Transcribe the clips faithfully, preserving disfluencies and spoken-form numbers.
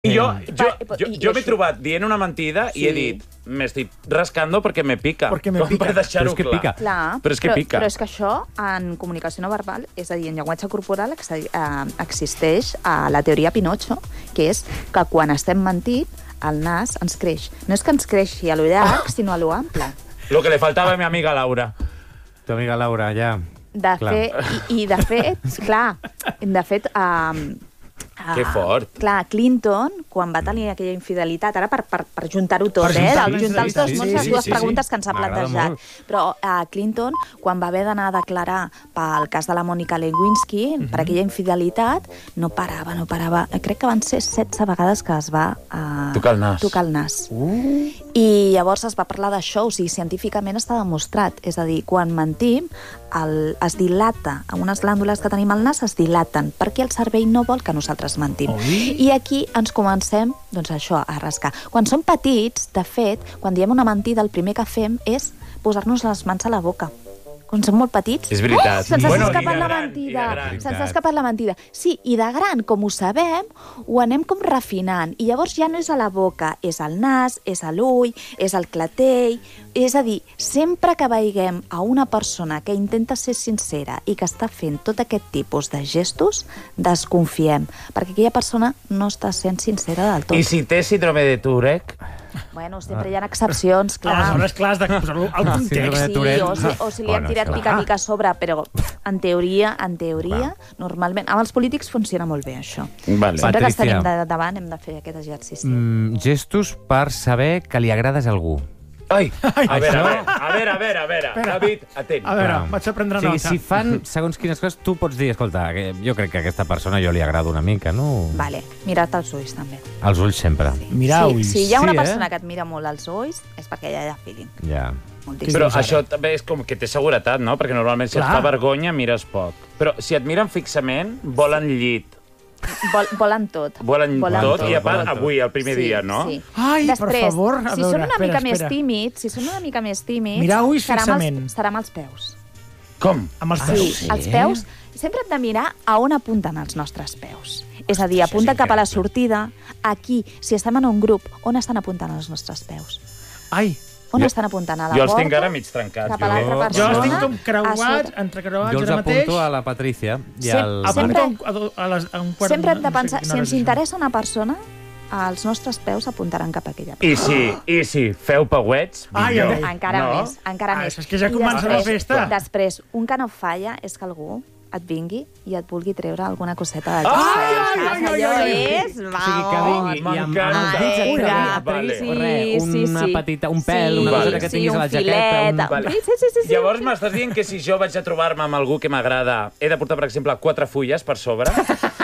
I jo, jo, jo, jo m'he trobat dient una mentida sí. i he dit m'estic rascando perquè me pica. Perquè me com pica. per deixar-ho clar. Pica. Clar. Però és que però, pica. Però és que això, en comunicació no verbal, és a dir, en llenguatge corporal, eh, existeix a la teoria Pinocchio, que és que quan estem mentint, el nas ens creix. No és que ens creixi a lo llarg, oh. sinó a lo ample. Lo que le faltava a mi amiga Laura. Tu amiga Laura, ja... De fet, i, I de fet, clar, de fet... Um, Que fort. Uh, clar, Clinton, quan va tenir aquella infidelitat, ara per, per, per juntar-ho tot, per eh? Juntar, juntar els dos sí, mons, les dues sí, preguntes sí. que ens ha plantejat. Però uh, Clinton, quan va haver d'anar a declarar pel cas de la Mònica Lewinsky, uh -huh. per aquella infidelitat, no parava, no parava. Crec que van ser setze vegades que es va uh, tocar el nas. Tocar el nas. Uh. I llavors es va parlar d'això, o sigui, científicament està demostrat. És a dir, quan mentim, el, es dilata, unes glàndules que tenim al nas es dilaten, perquè el cervell no vol que nosaltres mentim. Oi? I aquí ens comencem, doncs això, a rascar. Quan som petits, de fet, quan diem una mentida, el primer que fem és posar-nos les mans a la boca. Quan som molt petits... És veritat. Oh, se'ns bueno, ha escapat la gran, mentida. Se'ns ha escapat la mentida. Sí, i de gran, com ho sabem, ho anem com refinant. I llavors ja no és a la boca, és al nas, és a l'ull, és al clatell... És a dir, sempre que veiguem a una persona que intenta ser sincera i que està fent tot aquest tipus de gestos, desconfiem, perquè aquella persona no està sent sincera del tot. I si té síndrome de Tourette? Bueno, sempre hi ha excepcions, clar. Aleshores, clar, has de posar-lo al context. Sí, o si, o si li han tirat mica mica a sobre, però en teoria, en teoria, normalment... Amb els polítics funciona molt bé, això. Vale. Sempre que Patricia. estem de davant hem de fer aquest exercici. Mm, gestos per saber que li agrades a algú. Ai, a veure, a veure, a veure, a veure, a veure. David, atent. A veure, vaig a prendre o sigui, nota. si fan segons quines coses, tu pots dir, escolta, que jo crec que a aquesta persona jo li agrado una mica, no? Vale, mira't els ulls, també. Els ulls sempre. Sí. Mirar sí, ulls. Si hi ha una Sí, eh? persona que et mira molt als ulls, és perquè ja hi ha feeling. Ja. Moltíssim. Però això també és com que té seguretat, no? Perquè normalment si et Clar. fa vergonya mires poc. Però si et miren fixament, volen llit. Vol, volen tot. Volen, Volen tot, tot. i a part Volen tot. avui, el primer Sí, dia, no? sí. Ai, per Després, favor, a si veure, són una espera, mica espera. més tímids, si són una mica més tímids, Mirar ulls serà, amb fixament. els, serà amb els peus. Com? Amb els Sí, peus. sí. els peus, sempre hem de mirar a on apunten els nostres peus. És a dir, apunten cap a la sortida. Aquí, si estem en un grup, on estan apuntant els nostres peus? Ai, On Jo- estan apuntant? A la Jo els porta? tinc ara mig trencats. Cap a l'altra Jo- jo persona? els tinc com a creuats, sota. entrecreuats Jo els ara mateix. apunto a la Patricia i Sem- al... Apunto Sempre- a, do- a, les, a un quart... Sempre hem de no sé pensar, quina si hora ens és això. interessa una persona, els nostres peus apuntaran cap a aquella I persona. si, i si feu pauets, Ai, millor. ai, ai. Encara no? més, encara Ah, més. és que ja I comença la després- festa. Després, un que no falla és que algú et vingui i et vulgui treure alguna coseta del Ai, jersei. ai, ai, ai, Allò ai, ai. és, O sigui, que vamos. vingui i amb, m'encanta. amb els dits et Vinga. tregui, et Vale. tregui res, Sí, una sí, sí. petita, un pèl, Sí, una Vale. cosa que sí, tinguis a la un jaqueta. filet, Un... Vale. Sí, sí, sí, sí, Llavors sí. m'estàs dient que si jo vaig a trobar-me amb algú que m'agrada, he de portar, per exemple, quatre fulles per sobre?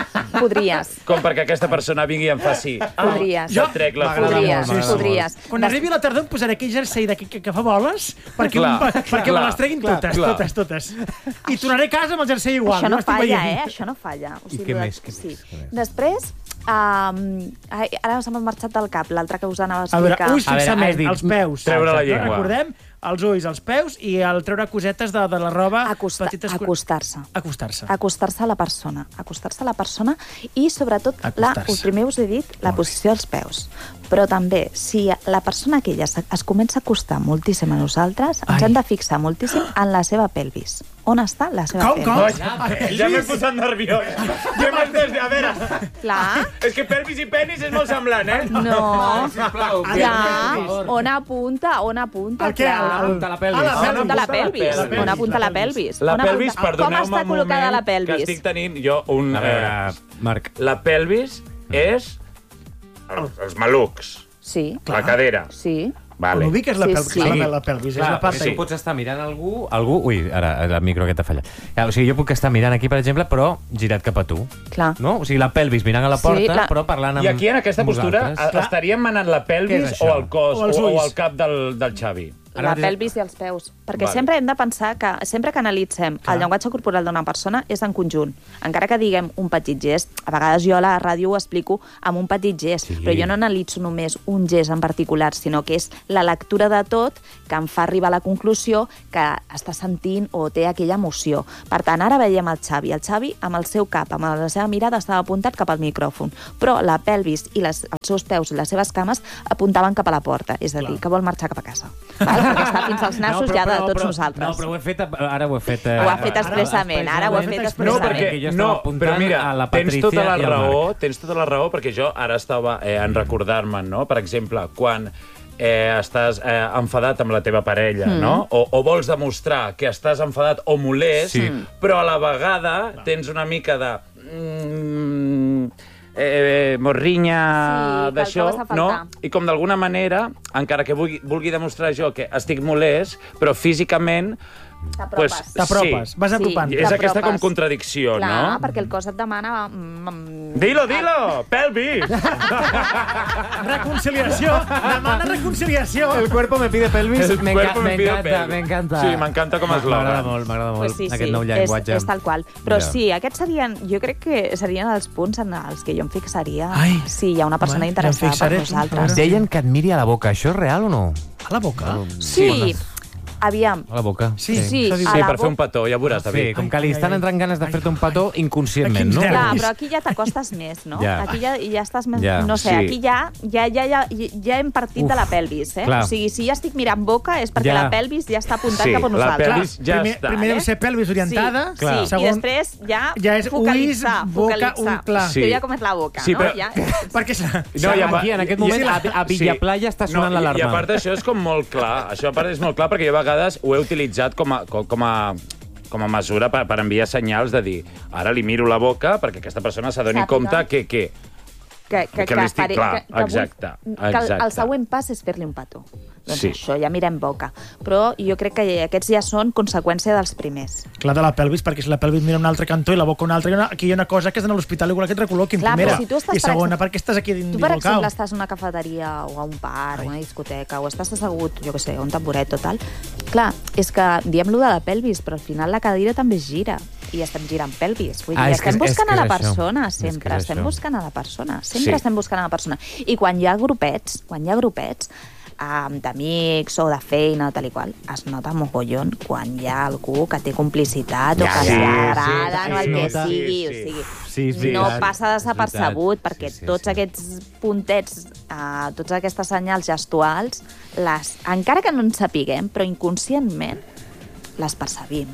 Podries. Com perquè aquesta persona vingui i em faci... Podries. Jo trec la M'agrada fulla. Podries, molt, m'agrada podries. Quan arribi la tardor em posaré aquell jersei de que, que, que fa boles perquè, Clar, un, perquè clar, me les treguin clar, totes, clar. totes, totes. I tornaré a casa amb el jersei igual. Això no ho estic falla, veient. eh? Això no falla. O I què lo de- més, què sí. més, què més? Després, um, ai, ara se m'ha marxat del cap, l'altre que us anava a A veure, explicar. ulls A veure, fixament, has dit els peus. treure la Exacte. llengua. Recordem, els ulls, els peus i el treure cosetes de, de la roba. Acosta- petites co- Acostar-se. Acostar-se. Acostar-se a la persona. Acostar-se a la persona i, sobretot, la, Acostar-se. el primer us he dit, la posició dels peus. Però també, si la persona aquella es, es comença a acostar moltíssim a nosaltres, ens Ai. hem de fixar moltíssim en la seva pelvis. On està la seva Com, com? pelvis? Ai, ja m'he posat nerviós. Ja m'entès, a veure... Clar, És que pelvis i penis és molt semblant, eh? no, Sisplau, clar, on apunta, on apunta, El què? clar. El- Apunta la pelvis. Ah, la On pelvis. apunta la apunta la pelvis? pelvis. On apunta la pelvis? La On pelvis, apunta- perdoneu-me Com està un col·locada moment, la pelvis? que estic tenint jo un... A veure, Marc. La pelvis és els, els malucs, Sí, la cadera. sí. Vale. On ubiques la, Sí, pel sí. la, la pelvis? és Clar, la part perquè de... tu pots estar mirant algú... algú ui, ara el micro aquest ha fallat. Clar, o sigui, jo puc estar mirant aquí, per exemple, però girat cap a tu. Clar. No? O sigui, la pelvis mirant a la Sí, porta, clar. però parlant amb I aquí, en aquesta postura, vosaltres. a- estaríem manant la Què pelvis és això? o el cos O o, els o ulls. el cap del, del Xavi? La pelvis i els peus. Perquè vale. sempre hem de pensar que sempre que analitzem Clar. el llenguatge corporal d'una persona és en conjunt. Encara que diguem un petit gest, a vegades jo a la ràdio ho explico amb un petit gest, sí. però jo no analitzo només un gest en particular, sinó que és la lectura de tot que em fa arribar a la conclusió que està sentint o té aquella emoció. Per tant, ara veiem el Xavi. El Xavi, amb el seu cap, amb la seva mirada, estava apuntat cap al micròfon, però la pelvis i les, els seus peus i les seves cames apuntaven cap a la porta, és a dir, Clar. que vol marxar cap a casa. Val? Perquè està fins als nassos no, però, ja de tots però, nosaltres. No, però ho he fet, ara ho he fet... Eh, ho ha fet expressament, ara ho he fet expressament. No, perquè, no, però mira, tens tota la raó, tens tota la raó, perquè jo ara estava eh, en recordar-me'n, no? Per exemple, quan eh, estàs eh, enfadat amb la teva parella, mm. no? O, o vols demostrar que estàs enfadat o molest, sí. però a la vegada tens una mica de... Mm, eh, morrinya sí, d'això, no? I com d'alguna manera, encara que vulgui, vulgui demostrar jo que estic molest, però físicament... T'apropes. Pues, T'apropes, sí. vas apropant. Sí, és aquesta com contradicció, Clar, no? Clar, perquè el cos et demana... Mm, dilo, dilo! Pelvis! Reconciliació! Demana reconciliació! El cuerpo me pide pelvis. El me cuerpo me pide pelvis. M'encanta. Sí, m'encanta com es loga. M'agrada molt, m'agrada molt. Pues sí, aquest sí, nou llenguatge. És, és tal qual. Però ja. sí, aquests serien... Jo crec que serien els punts en els que jo em fixaria Ai, si hi ha una persona home, interessada per nosaltres. Deien que et miri a la boca. Això és real o no? A la boca? Sí. sí. Aviam. A la boca. Sí, sí. Sí, sí per fer un petó, ja veuràs, David. Sí, com que li estan entrant ganes de fer-te un petó inconscientment, no? Clar, però aquí ja t'acostes més, no? Ja. Aquí ja, ja estàs més... Ja. No sé, Sí. aquí ja, ja, ja, ja, ja hem partit Uf, de la pelvis, eh? clar. O sigui, si ja estic mirant boca és perquè Ja. la pelvis ja està apuntant Sí, cap a la nosaltres. pelvis ja primer, està. Primer deu ser pelvis orientada, Sí, Clar. sí. segon, i després ja, ja és focalitzar, ulls, boca, focalitzar. ull, clar. Sí. Que ja com és la boca, Sí, no? però- Ja... perquè No, i aquí, en aquest moment, a, a Villaplaya està sonant no, l'alarma. I a part d'això és com molt clar. Això a part és molt clar perquè jo a vegades ho he utilitzat com a, com, com a, com a mesura per, per enviar senyals de dir ara li miro la boca perquè aquesta persona s'adoni Sàpiga. compte que... que Que, que, Que li estic pare- clar, que, que exacte, vull, que el, exacte. el següent pas és fer-li un petó. Doncs Sí. això, ja mirem boca. Però jo crec que aquests ja són conseqüència dels primers. Clar, de la pelvis, perquè si la pelvis mira un altre cantó i la boca un altre, aquí hi ha una cosa que és anar a l'hospital igual que et recol·loquin, Clar, primera. però si tu estàs, I segona, per perquè estàs aquí Tu, dins per del exemple, local. estàs en una cafeteria o a un bar, o una discoteca, o estàs assegut, jo què sé, a un tamboret o tal. Clar, és que diem-lo de la pelvis, però al final la cadira també es gira i estem girant pelvis. Vull dir, Ah, és que estem és- és buscant que a la és això. persona, És que sempre. és Estem això. buscant a la persona. Sempre Sí. estem buscant a la persona. I quan hi ha grupets, quan hi ha grupets, um, d'amics o de feina o tal i qual, es nota mogollon quan hi ha algú que té complicitat o Ja, que sí, s'agrada sí, o el sí, que sí, sigui. sí. O sigui, Sí, és no veritat. passa desapercebut És veritat. perquè Sí, sí, tots sí. aquests puntets, uh, tots aquestes senyals gestuals, les, encara que no en sapiguem, però inconscientment les percebim.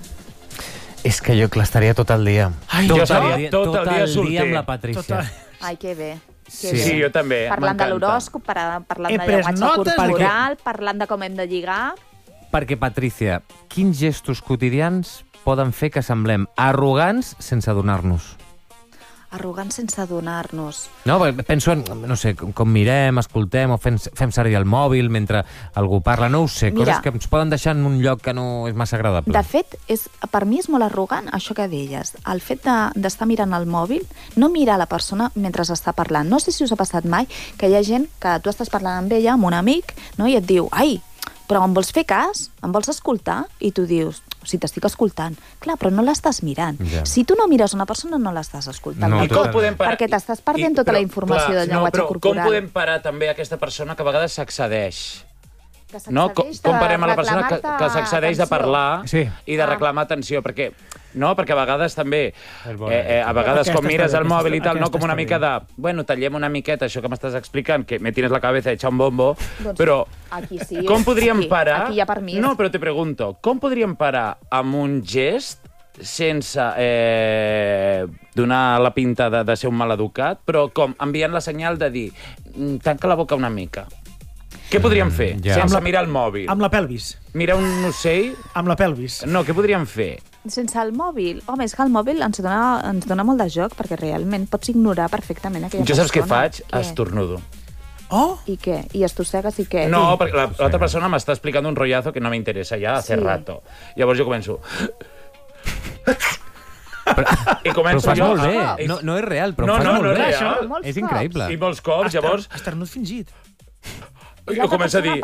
És que jo l'estaria tot el dia. Ai, Jo tot, estaria el dia, tot el tot dia el solter. dia amb la Patrícia. Total. Ai, que bé. Que Sí. bé. Sí, jo també. Parlant de m'encanta. l'horòscop, par- parlant He de pres llenguatge notes corporal, parlant de com hem de lligar... Perquè, Patrícia, quins gestos quotidians poden fer que semblem arrogants sense adonar-nos? Arrogant sense adonar-nos. No, perquè penso en, no sé, com, com mirem, escoltem o fem, fem servir el mòbil mentre algú parla, no ho sé, Mira. coses que ens poden deixar en un lloc que no és massa agradable. De fet, és, per mi és molt arrogant això que deies. El fet de- d'estar mirant el mòbil, no mirar la persona mentre està parlant. No sé si us ha passat mai que hi ha gent que tu estàs parlant amb ella, amb un amic, no? I et diu, ai, però em vols fer cas? Em vols escoltar? I tu dius, o sigui, t'estic escoltant. Clar, però no l'estàs mirant. Ja. Si tu no mires una persona, no l'estàs escoltant. No, I com podem parar... Perquè t'estàs perdent I- tota la però, informació clar, del llenguatge no, però corporal. Com podem parar també aquesta persona que a vegades s'accedeix? Que No? Com, s'accedeix com de parem a la persona que, reclamar-te que s'accedeix de atenció. parlar Sí. i de Ah. reclamar atenció? Perquè, no? Perquè a vegades també, És bona, eh, eh, a vegades Aquesta quan mires està bé, el mòbil i aquesta- tal, no? aquesta Com una està mica bé. de, bueno, tallem una miqueta això que m'estàs explicant, que me tienes la cabeza hecha un bombo, Doncs però aquí sí, com podríem aquí, parar... aquí hi ha permís. No, però te pregunto, com podríem parar amb un gest sense eh, donar la pinta de, de ser un maleducat, però com enviant la senyal de dir "Mm, tanca la boca una mica"? Què podríem fer ja. sense Amb la- mirar el mòbil? Amb la pelvis. Mirar un ocell? Amb la pelvis. No, què podríem fer? Sense el mòbil. Home, és que el mòbil ens dona, ens dona molt de joc, perquè realment pots ignorar perfectament aquella Jo saps què persona. faig? Estornudo. Oh! I què? I estossegues i què? No, perquè la- l'altra persona m'està explicant un rollazo que no m'interessa ja hace Sí. rato. Llavors jo començo... I Però començo fas jo... molt bé. Ah, i- No, no és real, però No, ho fas no, molt no és bé. real. Molts És cops. increïble. I molts cops, llavors... Esternut fingit. I Jo començo a dir... Para.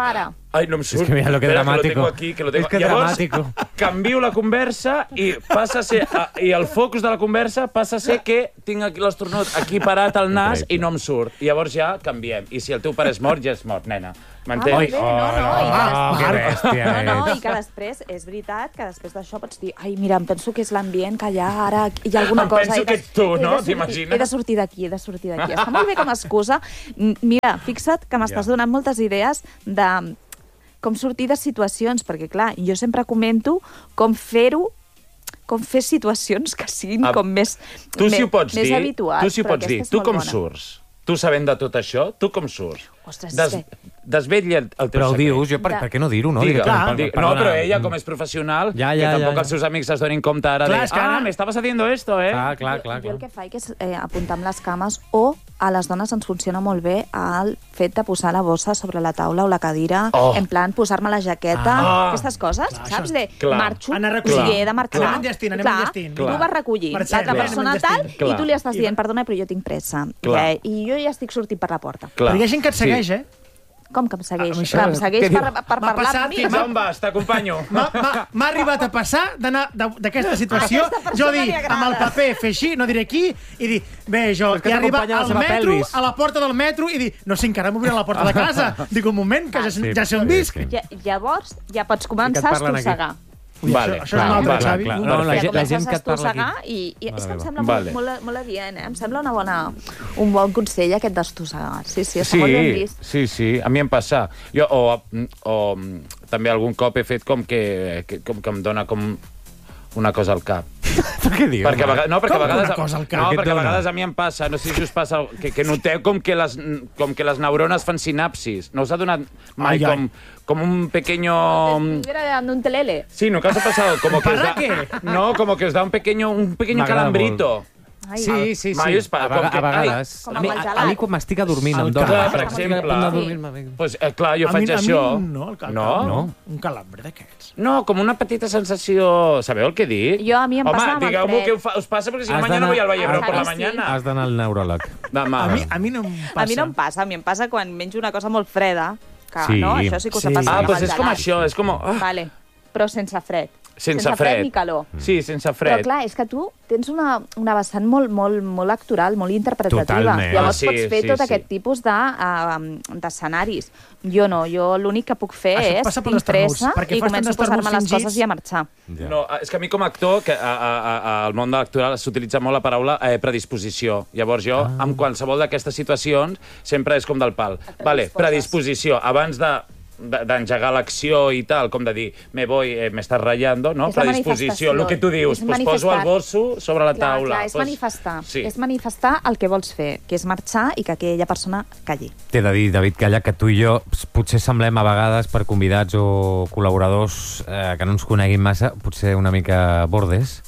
Ai, no em surt. És que mira, lo que Espera, dramàtico. Que lo tengo aquí, que lo tengo. És que Llavors, dramàtico. canvio la conversa i passa a ser... A, I el focus de la conversa passa a ser que tinc aquí l'esternut aquí parat al nas i no em surt. I llavors ja canviem. I si el teu pare és mort, ja és mort, nena. M'entens? Ah, molt bé, no, no, i que Oh, que bèstia No, no, ets. i que després, és veritat, que després d'això pots dir ai, mira, em penso que és l'ambient que hi ha ara, hi ha alguna Em cosa... penso he de- que ets tu, he de no? sortir- T'imagines? He de sortir d'aquí, he de sortir d'aquí. Està molt bé com a excusa. M- Mira, fixa't que m'estàs donant moltes idees de com sortir de situacions, perquè, clar, jo sempre comento com fer-ho, com fer situacions que siguin Ah, com més, Tu si més, ho pots més dir, habituals. tu si ho però pots dir, aquesta és tu molt com bona. surts? Tu sabent de tot això, tu com surts? Ostres, Des, és que... Desvetlla el, el teu Però ho secret. dius, jo, per, per què no dir-ho, no? Digue, Directament, clar, per- digue, per no, donar- però ella, com és professional, Ja, ja, que ja, tampoc ja. els seus amics es donin compte ara Clar, de... és que Ah, ara- me estabas haciendo esto, eh? Ah, clar, clar, Jo, jo el clar. que faig és eh, apuntar amb les cames o a les dones ens funciona molt bé el fet de posar la bossa sobre la taula o la cadira, Oh. en plan posar-me la jaqueta, Ah. aquestes coses, Clar, saps? això- De Clar. marxo, Anar o recollint. sigui, he de marxar. Anem enllestint, anem Clar, enllestint. Tu Clar. vas recollir, Marxem, l'altra anem persona enllestint. tal, Clar. i tu li estàs I- dient, perdona, però jo tinc pressa. Clar. I, I jo ja estic sortint per la porta. Clar. Però hi ha gent que et segueix, Sí. eh? Com que em segueix? Ah, Que això- em segueix què per, diu? per M'ha parlar passat amb mi. que Fins on vas? T'acompanyo. M'ha- M'ha m'ha arribat a passar d'anar de- d'aquesta situació, Aquesta persona jo li dir, agrada. amb el paper, fer així, no diré qui, i dir, bé, jo, És que i arribar t'acompanya la al seva metro, pelvis. a la porta del metro, i dir, no sé, encara m'obrirà la porta de casa. Dic, un moment, que ja, Sí, ja sé on sí, visc. sí. Ja, llavors ja pots I començar que a et parlen aquí. estossegar. Ui, Vale, això, això és clar, un altre, vale, Xavi. clar. Un No, altre. la Ja gent- la comences gent que a et parla estossegar aquí. I, i és Mare que em meva. sembla Vale. molt, molt, molt adient, eh? Em sembla una bona, un bon consell aquest d'estossegar. Sí, sí, està Sí, molt ben vist. sí, sí, a mi em passa. Jo, o, o també algun cop he fet com que, que, com que em dona com una cosa al cap. Per què dius? Perquè a vegades, no, perquè Com a vegades, una cosa al cap? no, Què et perquè a dona? vegades a mi em passa, no sé si us passa, que, que noteu com que, les, com que les neurones fan sinapsis. No us ha donat mai Ai, ai. com, com un pequeño... Estuviera dando un telele. Sí, ¿no? ¿Qué os ha pasado? Como que os da, ¿Para qué? no, como que os da un pequeño, un pequeño M'agrada calambrito. Ai, Sí, sí, sí. Mai us pa- a, vega- com que- a vegades. Com a, amb mi, el a, gelat. a mi quan m'estic adormint El em dona. cap, per Estic a exemple. punt d'adormir-me. Pues, eh, clar, jo A faig mi, a mi això. no, el cap, No? No. Un calambre d'aquests. No, com una petita sensació... Sabeu el que dic? Jo, a mi em Home, passa amb el digueu-m'ho fred. què us fa- us passa, perquè si no, Has mañana d'anar- voy al Valle Brau Ah, por la sí. mañana. Has d'anar al neuròleg. Demà. A mi, a mi no em passa. A mi no em passa, a mi em passa quan menjo una cosa molt freda, que, Sí. no? Això sí que us Sí. ha passat Ah, amb doncs el és com gelat. això, és com... Ah, Vale, però sense fred. sense fred. ni calor. Sí, sense Però fred. clar, és que tu tens una, una vessant molt, molt, molt actoral, molt interpretativa. Totalment. Llavors Ah, sí, pots fer sí, tot sí. aquest tipus de, uh, d'escenaris. Jo no, jo l'únic que puc fer Això és passa per tinc les ternuts, pressa perquè i fas començo a tants posar-me les ternuts coses fingits. i a marxar. Ja. No, és que a mi com a actor, que a, a, a, al món de l'actoral s'utilitza molt la paraula eh, predisposició. Llavors jo, ah. amb qualsevol d'aquestes situacions, sempre és com del pal. Vale, predisposició. Abans de de- d'engegar l'acció i tal, com de dir, me voy, eh, me estàs ratllando, no? És la Predisposició, manifestació. el que tu dius, És pues poso el manifestar. bosso sobre la Clar, taula. clar, és pues... manifestar. Sí. És manifestar el que vols fer, que és marxar i que aquella persona calli. T'he de dir, David Calla, que tu i jo potser semblem a vegades per convidats o col·laboradors eh, que no ens coneguin massa, potser una mica bordes.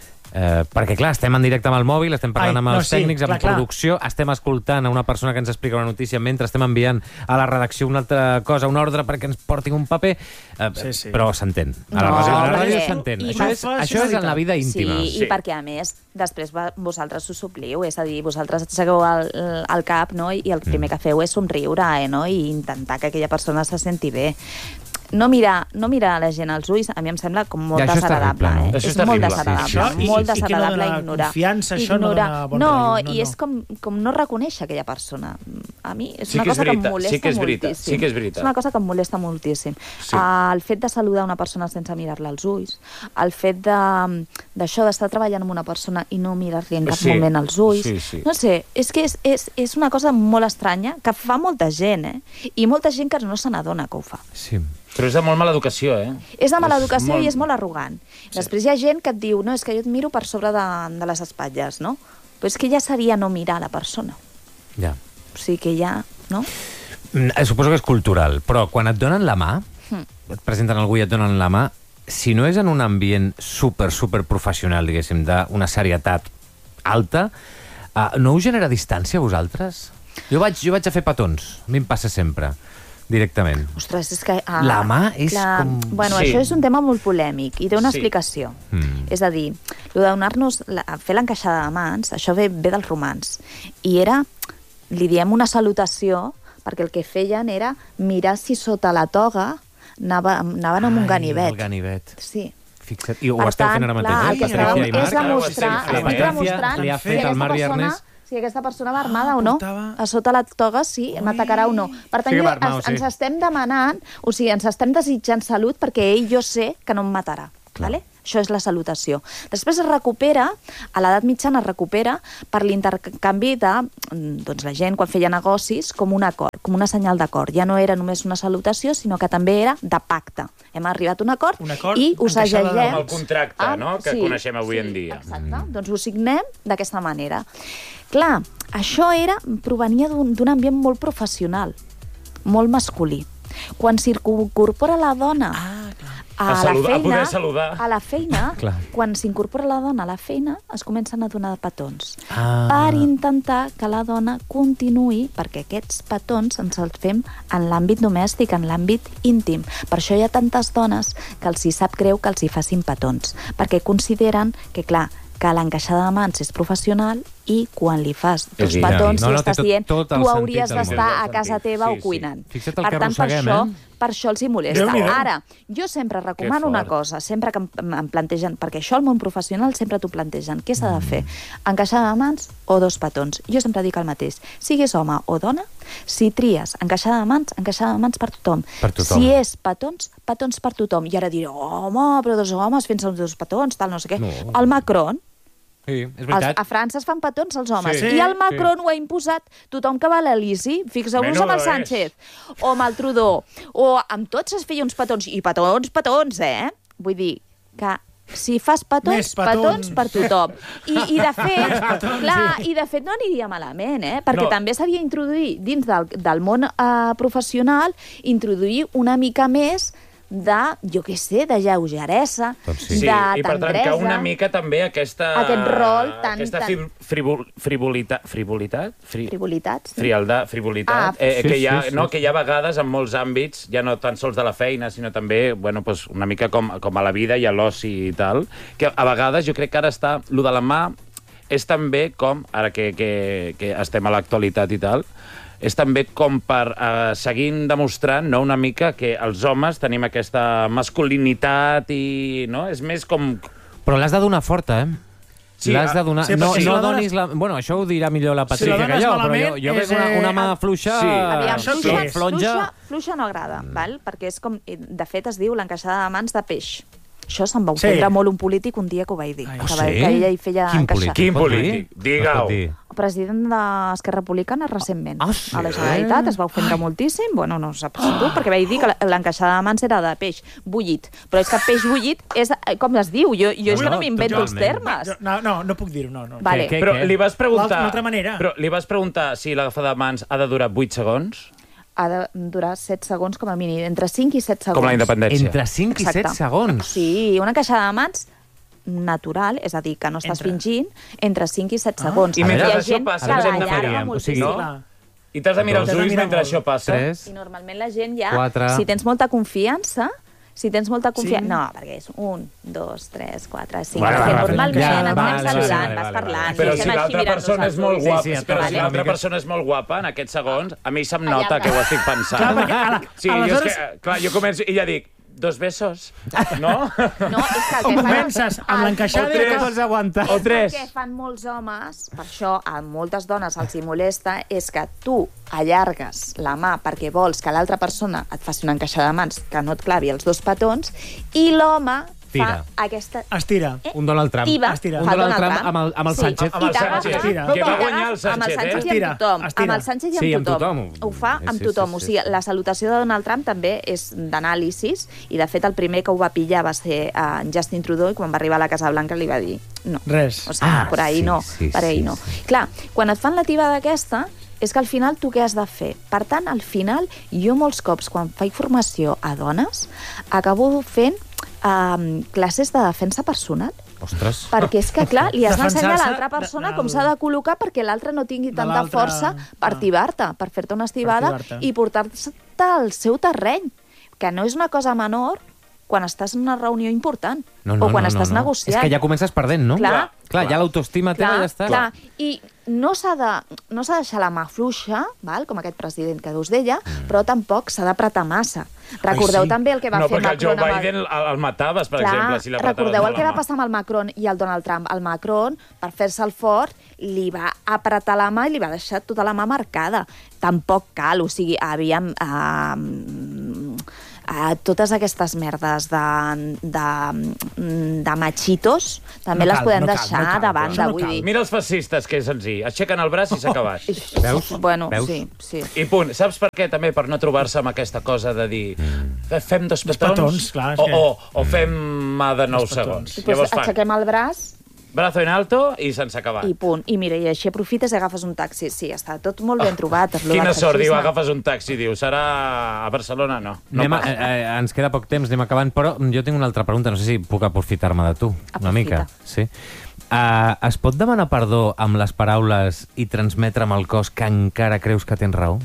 Eh, perquè, clar, estem en directe amb el mòbil, estem parlant Ai, amb no, els sí, tècnics, amb clar, clar. producció, estem escoltant a una persona que ens explica una notícia mentre estem enviant a la redacció una altra cosa, una ordre perquè ens portin un paper, eh, Sí, sí. però s'entén. A la No, ràdio, a la ràdio perquè- s'entén. i Això, no és, fas això és en la vida Sí, íntima. i Sí. perquè, a més, després va, vosaltres us supliu, és a dir, vosaltres aixequeu el, el cap, no?, i el primer que feu és somriure, eh, no?, i intentar que aquella persona se senti bé. No mirar, no mirar a la gent als ulls, a mi em sembla com molt Ja, això és desagradable. terrible, no? Eh? Això és és molt terrible. desagradable, Sí, sí. molt I- i que no desagradable dona ignorar. confiança, això no Ignorar. dona bon no, rotllo, no, i no. és com, com no reconèixer aquella persona. A mi és Sí una que és cosa que, veritat, em molesta sí que és veritat, moltíssim. sí que és veritat. És una cosa que em molesta moltíssim. Sí. Uh, el fet de saludar una persona sense mirar-la als ulls, el fet de- d'això d'estar treballant amb una persona i no mirar-li en cap Sí. moment als ulls. Sí, sí. No sé, és que és, és, és una cosa molt estranya que fa molta gent, eh? I molta gent que no se n'adona que ho fa. Sí. Però és de molt mala educació, eh? És de mala És educació molt- i és molt arrogant. Després hi ha gent que et diu, no, és que jo et miro per sobre de, de les espatlles, no? Però és que ja seria no mirar la persona. Ja. O sigui que ja, no? Mm, eh, Suposo que és cultural, però quan et donen la mà, Mm. et presenten algú i et donen la mà, si no és en un ambient super, super professional, diguéssim, d'una serietat alta, uh, no us genera distància a vosaltres? Jo vaig, jo vaig a fer petons, a mi em passa sempre, directament. Ostres, és que... Ah, La mà és com- Bueno, Sí. això és un tema molt polèmic i té una Sí. explicació. Mm. És a dir, el de donar-nos, la, fer l'encaixada de mans, això ve, ve del romans. I era, li diem una salutació perquè el que feien era mirar si sota la toga anava, anaven amb un ganivet. El ganivet. Sí. Fixa't. I ho esteu fent ara mateix, clar, eh? Patricia i Marc. És demostrar, estic demostrant li ha fet el Marc i Ernest. si aquesta persona va armada o no. A sota la toga, sí, m'atacarà o no. Per tant, Sí que va jo, armado, ens, sí. ens estem demanant, o sigui, ens estem desitjant salut perquè ell jo sé que no em matarà. Vale? Això és la salutació. Després es recupera, a l'edat mitjana es recupera per l'intercanvi de doncs, la gent quan feia negocis com un acord, com una senyal d'acord. Ja no era només una salutació, sinó que també era de pacte. Hem arribat a un acord, un acord i ho segellem. Amb el contracte, amb... no?, que sí, coneixem avui sí, en dia. Exacte. Mm. Doncs ho signem d'aquesta manera. Clar, això era provenia d'un ambient molt professional, molt masculí. Quan s'incorpora la dona ah, a, a, la saludar, feina, a poder saludar, a la feina, quan s'incorpora la dona a la feina, es comencen a donar petons. Ah. Per intentar que la dona continuï, perquè aquests petons ens els fem en l'àmbit domèstic, en l'àmbit íntim. Per això hi ha tantes dones que els hi sap greu que els hi facin petons, perquè consideren que, clar, que l'encaixada de mans és professional i quan li fas dos dir, petons no, no, li estàs tot, dient tot tu hauries d'estar a casa teva sí, o cuinant. Sí. Fixa't el per que tant, per això, eh? per això els hi molesta. Déu-n'hi-do. Ara, jo sempre recomano una cosa, sempre que em, em plantegen, perquè això al món professional sempre t'ho plantegen, què s'ha de fer? Encaixada de mans o dos petons? Jo sempre dic el mateix, siguis home o dona, si tries encaixada de mans, encaixada de mans per tothom. Per tothom. Si és petons, petons per tothom. I ara diré, home, però dos homes fent dos petons, tal, no sé què. No. El Macron, Sí, és Els, veritat. a França es fan petons els homes. Sí. I el Macron Sí. ho ha imposat. Tothom que va a l'Elisi, fixeu-vos Menudo amb el és. Sánchez, o amb el Trudeau, o amb tots es feia uns petons, i petons, petons, eh? Vull dir que si fas petons, Més petons. petons per tothom. I, i de fet, petons, clar, sí. i de fet no aniria malament, eh? Perquè No. també s'havia introduït dins del, del món eh, professional, introduir una mica més de, jo què sé, de lleugeresa, Doncs sí. Sí, de i per tendresa. trencar una mica també aquesta... Aquest rol tan- Aquesta tan- fi- frivol, frivolitat... Frivolitat? Fri, Frivolitats. frialdat, frivolitat, Ah, eh, sí, que, hi ha, sí, sí. no, que hi ha vegades en molts àmbits, ja no tan sols de la feina, sinó també, bueno, pues una mica com, com a la vida i a l'oci i tal, que a vegades jo crec que ara està... Lo de la mà és també com, ara que, que, que estem a l'actualitat i tal, és també com per eh, seguir demostrant, no, una mica que els homes tenim aquesta masculinitat i, no? És més com... Però l'has de donar forta, eh? Sí, l'has de donar... sí, no, perquè si no la dones- donis la... Bueno, això ho dirà millor la Si Patricia la que dones jo, però jo, malament, jo veig és, una, una mà eh, fluixa... sí. Aviam, Això fluixa, què és? flonja... fluixa, fluixa no agrada, val? Perquè és com... De fet, es diu l'encaixada de mans de peix. Això se'n va ofendre Sí. molt un polític un dia que ho vaig dir. Ai, que, oh, va, sí? que ella hi feia Quin encaixar. polític? Quin Pot dir? polític? No Digue-ho. pot dir. El president d'Esquerra Republicana recentment. Ah, sí? A la Generalitat es va ofendre moltíssim. Bueno, no saps tu, perquè vaig dir que l'encaixada de mans era de peix bullit. Però és que peix bullit és... Com es diu? Jo, jo és No, que no no, m'invento els totalment. termes. No, no, no puc dir-ho, no. no. Vale. Què, Però què? li vas preguntar... L'altra- una altra manera. Però li vas preguntar si l'agafada de mans ha de durar vuit segons? Ha de durar set segons com a mínim, entre cinc i set segons. Com la independència. Entre cinc i set Exacte. segons. Sí, una encaixada de mans natural, és a dir, que no estàs Entre. fingint, entre cinc i set segons. I mentre Hi ha això gent passa, que què hem de l'allarga fer? moltíssim. O sigui, No? Clar. I t'has de mirar els T'has de ulls mirar mentre molt. això passa? Tres. I normalment la gent ja, Quatre. si tens molta confiança, si tens molta confiança... Cinc. No, perquè és un, dos, tres, quatre, cinc... Vale, Vale, vale, normalment ja, ens vale, anem vale, saludant, vale, vas vale, parlant... Però i si estem l'altra així mirant persona és molt nosaltres. guapa, Sí, sí, però vale. si l'altra Mica- persona és molt guapa, en aquests segons, a mi se'm Allarga. nota que ho estic pensant. Clar, perquè, ala, Sí, jo és aleshores- que, clar, jo començo i ja dic, dos besos, no? No, és que el On que fan... comences amb l'encaixada O i tres. acabes... Pots aguantar. O tres. El que fan molts homes, per això a moltes dones els hi molesta, és que tu allargues la mà perquè vols que l'altra persona et faci una encaixada de mans que no et clavi els dos petons i l'home Tira. fa aquesta... Estira. Eh? Un Donald Trump. Tiba, Estira. Un fa el Donald Trump Trump. amb el- amb el Sí, Sánchez. Amb el i t'agafa- Sánchez. Estira. Que va t'agafa guanyar el Amb el Sánchez, Sánchez eh? i amb Estira, tothom. estira. Amb el Sánchez i amb Sí, amb tothom. tothom. Ho fa Sí, amb sí, tothom. sí, O sí, sigui, sí. la salutació de Donald Trump també és d'anàlisis i, de fet, el primer que ho va pillar va ser en Justin Trudeau i quan va arribar a la Casa Blanca li va dir no. Res. O sigui, Ah, per ahí sí, no, sí, per ahí sí, no. sí. Clar, quan et fan la tiba d'aquesta, és que al final tu què has de fer? Per tant, al final, jo molts cops, quan faig formació a dones, acabo fent um, classes de defensa personal. Ostres. Perquè és que, clar, li has d'ensenyar a Defensar-se l'altra persona de- com del- s'ha de col·locar perquè l'altre no tingui de tanta l'altre- força per ah. tibar-te, per fer-te una estibada tibar-te. i portar-te al seu terreny, que no és una cosa menor quan estàs en una reunió important no, no, o quan no, estàs no, no. negociant. És que ja comences perdent, no? Clar, clar, clar ja l'autoestima teva ja està. Clar, i no s'ha de, no s'ha de deixar la mà fluixa, val? Com aquest president que us deia, mm. però tampoc s'ha d'apretar massa. Recordeu Ai, sí. també el que va no, fer Macron... No, perquè el Joe Biden el, el mataves, per clar, exemple, si l'apretaves recordeu el la que mà. va passar amb el Macron i el Donald Trump. El Macron, per fer-se el fort, li va apretar la mà i li va deixar tota la mà marcada. Tampoc cal, o sigui, havíem... Uh, Uh, totes aquestes merdes de, de, de machitos també no les cal, podem no cal, deixar no cal, de banda. No vull dir. Mira els fascistes, que és senzill. Aixequen el braç i s'ha acabat. Oh, Veus? Bueno, Veus? sí, sí. I punt. Saps per què? També per no trobar-se amb aquesta cosa de dir fem dos petons, petons clar, o, que... o, o fem mà de nou segons. I pues aixequem el braç... Brazo en alto i sense acabar. I punt. I mira, i així aprofites i agafes un taxi. Sí, està tot molt ben trobat. Oh, quina sort, diu, agafes un taxi, diu. Serà a Barcelona? No. no a, eh, ens queda poc temps, anem acabant, però jo tinc una altra pregunta, no sé si puc aprofitar-me de tu. Aprofita. Una mica. Sí. Uh, es pot demanar perdó amb les paraules i transmetre amb el cos que encara creus que tens raó?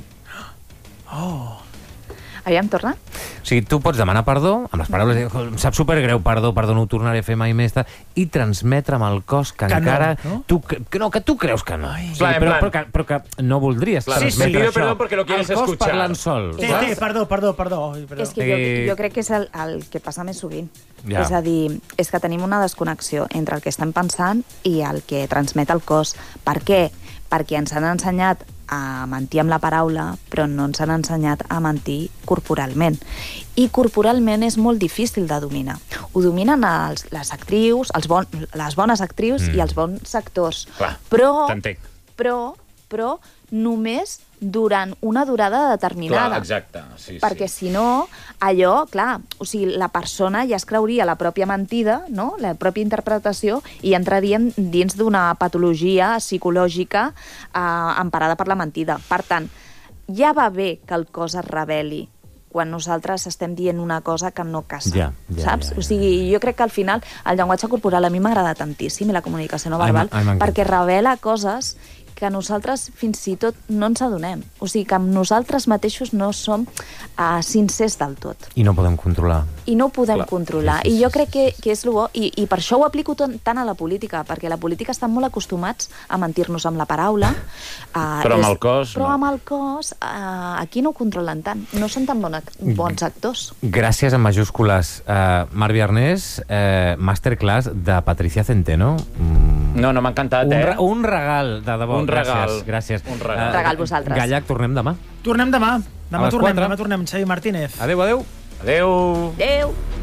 Oh... Aviam, torna. O sigui, tu pots demanar perdó amb les paraules, em sap supergreu, perdó, perdó, no ho tornaré a fer mai més, i transmetre amb el cos que, que encara... No, no? Tu, que, no, que tu creus que no. Ai, sí, plan, però, plan. però, que, però que no voldries plan. transmetre sí, sí, això. Perdó perquè lo quieres el cos escuchar. parlant sol. Sí, sí, perdó, perdó, perdó. perdó. És que jo, jo crec que és el, el que passa més sovint. Ja. És a dir, és que tenim una desconnexió entre el que estem pensant i el que transmet el cos. Per què? Perquè ens han ensenyat a mentir amb la paraula, però no ens han ensenyat a mentir corporalment. I corporalment és molt difícil de dominar. Ho dominen els, les actrius, els bon, les bones actrius mm. i els bons actors. Clar, però, t'entenc. Però, però només durant una durada determinada. Clar, exacte. Sí, perquè sí. si no, allò, clar, o sigui, la persona ja es creuria la pròpia mentida, no? La pròpia interpretació, i entraríem dins d'una patologia psicològica eh, emparada per la mentida. Per tant, ja va bé que el cos es rebel·li quan nosaltres estem dient una cosa que no casa, ja, ja, saps? Ja, ja, ja. O sigui, jo crec que al final el llenguatge corporal a mi m'agrada tantíssim, i la comunicació no verbal, ai, ai, perquè revela coses que nosaltres fins i tot no ens adonem. O sigui, que nosaltres mateixos no som uh, sincers del tot. I no podem controlar. I no ho podem Clar. controlar. Sí, sí, I jo sí, crec que, que és el bo, i, i per això ho aplico tant a la política, perquè la política estan molt acostumats a mentir-nos amb la paraula. Uh, Però amb és, el cos, Però no. amb el cos, uh, aquí no ho controlen tant. No són tan bona, bons actors. Gràcies en majúscules. Uh, Marc Viarnés, uh, masterclass de Patricia Centeno. Mm. No, no m'ha encantat, un, eh? Un regal, de debò. Un regal. Gràcies. gràcies. Un regal. Uh, regal vosaltres. Gallac, tornem demà. Tornem demà. Demà tornem, quatre. demà tornem. Xavi Martínez. Adéu, adéu. Adéu. Adéu.